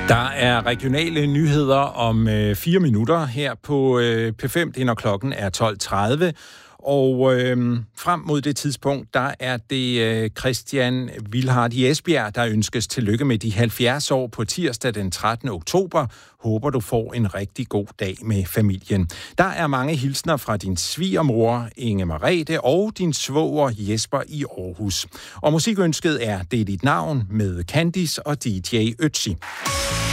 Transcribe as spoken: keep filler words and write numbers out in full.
Der er regionale nyheder om øh, fire minutter her på øh, P fem, det når klokken er tolv tredive. Og øh, frem mod det tidspunkt, der er det øh, Christian Wilhardt i Esbjerg, der ønskes tillykke med de halvfjerds år på tirsdag den trettende oktober. Håber du får en rigtig god dag med familien. Der er mange hilsner fra din svigermor Inge Merete og din svoger Jesper i Aarhus. Og musikønsket er Det er dit navn med Candice og D J Ötzi.